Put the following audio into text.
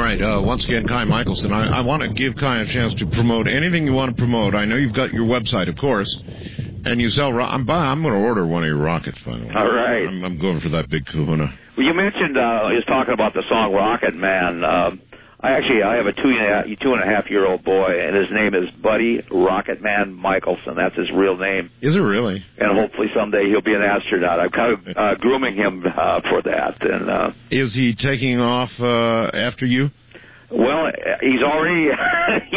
right. Once again, Kai Michelson. I want to give Kai a chance to promote anything you want to promote. I know you've got your website, of course, and you sell. I'm going to order one of your rockets, by the way. All right. I'm going for that big kahuna. Well, you mentioned he was talking about the song Rocket Man. I have a 2.5-year-old boy, and his name is Buddy Rocket Man Michelson. That's his real name. Is it really? And hopefully someday he'll be an astronaut. I'm kind of grooming him for that. And is he taking off after you? Well, he's already